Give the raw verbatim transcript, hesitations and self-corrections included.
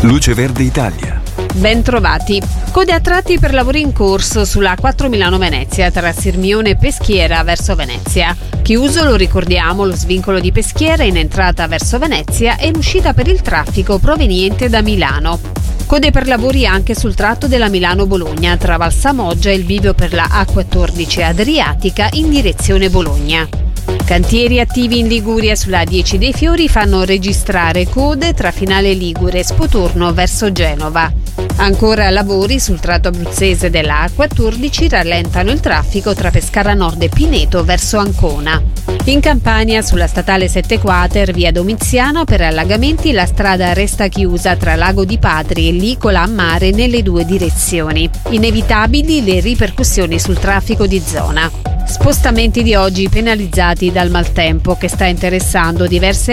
Luce Verde Italia. Ben trovati. Code a tratti per lavori in corso sulla A quattro Milano-Venezia tra Sirmione e Peschiera verso Venezia. Chiuso, lo ricordiamo, lo svincolo di Peschiera in entrata verso Venezia e l'uscita per il traffico proveniente da Milano. Code per lavori anche sul tratto della Milano-Bologna tra Valsamoggia e il bivio per la A quattordici Adriatica in direzione Bologna. Cantieri attivi in Liguria sulla A dieci dei Fiori fanno registrare code tra Finale Ligure e Spotorno verso Genova. Ancora lavori sul tratto abruzzese della A quattordici rallentano il traffico tra Pescara Nord e Pineto verso Ancona. In Campania, sulla statale sette Quater, via Domiziano, per allagamenti la strada resta chiusa tra Lago di Patri e Licola a Mare nelle due direzioni. Inevitabili le ripercussioni sul traffico di zona. Spostamenti di oggi penalizzati dal maltempo che sta interessando diverse